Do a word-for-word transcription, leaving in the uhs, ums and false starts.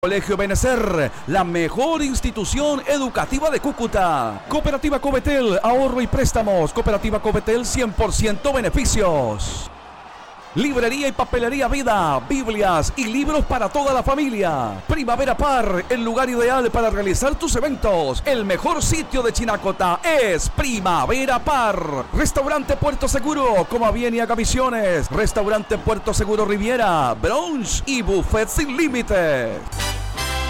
Colegio Benecer, la mejor institución educativa de Cúcuta. Cooperativa Covetel, ahorro y préstamos. Cooperativa Covetel, cien por ciento beneficios. Librería y papelería Vida, Biblias y libros para toda la familia. Primavera Par, el lugar ideal para realizar tus eventos. El mejor sitio de Chinacota es Primavera Par. Restaurante Puerto Seguro, coma bien y haga visiones. Restaurante Puerto Seguro Riviera, brunch y buffet sin límites.